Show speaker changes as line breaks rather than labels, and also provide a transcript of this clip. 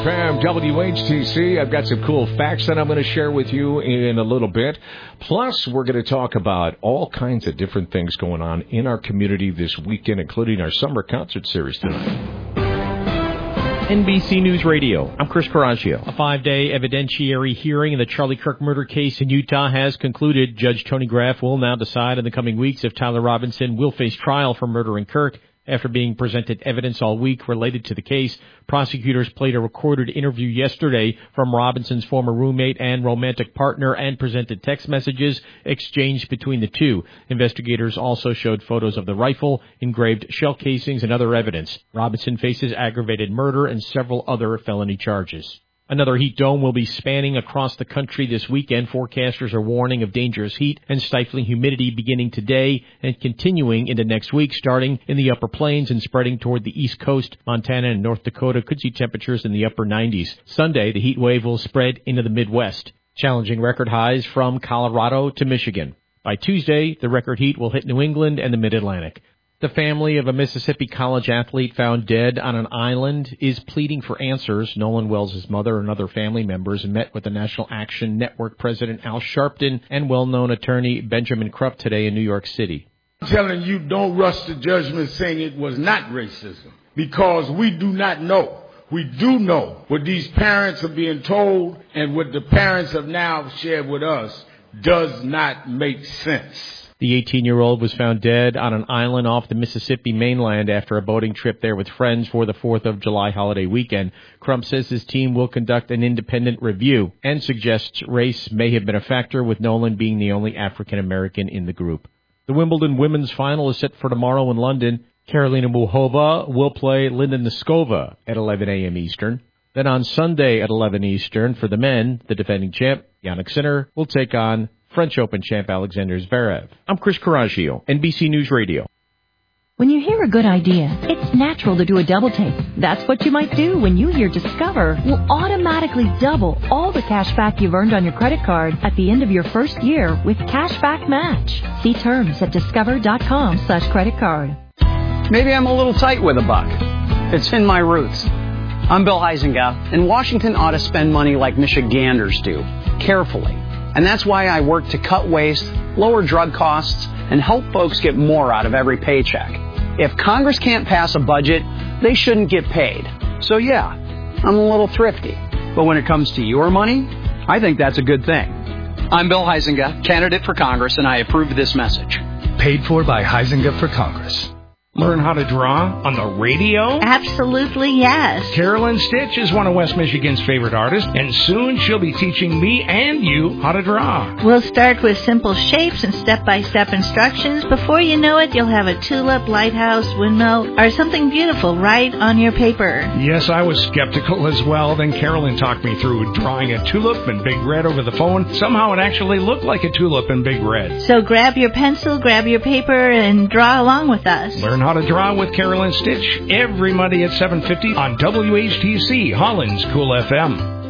From WHTC, I've got some cool facts that I'm going to share with you in a little bit. Plus, we're going to talk about all kinds of different things going on in our community this weekend, including our summer concert series tonight.
NBC News Radio, I'm Chris Coraggio.
A 5-day evidentiary hearing in the Charlie Kirk murder case in Utah has concluded. Judge Tony Graff will now decide in the coming weeks if Tyler Robinson will face trial for murdering Kirk. After being presented evidence all week related to the case, prosecutors played a recorded interview yesterday from Robinson's former roommate and romantic partner and presented text messages exchanged between the two. Investigators also showed photos of the rifle, engraved shell casings, and other evidence. Robinson faces aggravated murder and several other felony charges. Another heat dome will be spanning across the country this weekend. Forecasters are warning of dangerous heat and stifling humidity beginning today and continuing into next week, starting in the upper plains and spreading toward the east coast. Montana and North Dakota could see temperatures in the upper 90s. Sunday, the heat wave will spread into the Midwest, challenging record highs from Colorado to Michigan. By Tuesday, the record heat will hit New England and the Mid-Atlantic. The family of a Mississippi college athlete found dead on an island is pleading for answers. Nolan Wells' mother and other family members met with the National Action Network president Al Sharpton and well-known attorney Benjamin Krupp today in New York City.
I'm telling you, don't rush to judgment saying it was not racism, because we do not know. We do know what these parents are being told, and what the parents have now shared with us does not make sense.
The 18-year-old was found dead on an island off the Mississippi mainland after a boating trip there with friends for the 4th of July holiday weekend. Crump says his team will conduct an independent review and suggests race may have been a factor, with Nolan being the only African-American in the group. The Wimbledon women's final is set for tomorrow in London. Karolina Muchova will play Linda Noskova at 11 a.m. Eastern. Then on Sunday at 11 Eastern for the men, the defending champ, Jannik Sinner, will take on French Open champ Alexander Zverev. I'm Chris Coraggio, NBC News Radio.
When you hear a good idea, it's natural to do a double take. That's what you might do when you hear Discover will automatically double all the cash back you've earned on your credit card at the end of your first year with Cashback Match. See terms at discover.com/creditcard.
Maybe I'm a little tight with a buck. It's in my roots. I'm Bill Huizenga, and Washington ought to spend money like Michiganders do, carefully. And that's why I work to cut waste, lower drug costs, and help folks get more out of every paycheck. If Congress can't pass a budget, they shouldn't get paid. So yeah, I'm a little thrifty. But when it comes to your money, I think that's a good thing. I'm Bill Huizenga, candidate for Congress, and I approve this message.
Paid for by Huizenga for Congress.
Learn how to draw on the radio?
Absolutely, yes.
Carolyn Stitch is one of West Michigan's favorite artists, and soon she'll be teaching me and you how to draw.
We'll start with simple shapes and step-by-step instructions. Before you know it, you'll have a tulip, lighthouse, windmill, or something beautiful right on your paper.
Yes, I was skeptical as well. Then Carolyn talked me through drawing a tulip in big red over the phone. Somehow it actually looked like a tulip in big red.
So grab your pencil, grab your paper, and draw along with us.
Learn how to draw with Carolyn Stitch every Monday at 7:50 on WHTC, Holland's Cool FM.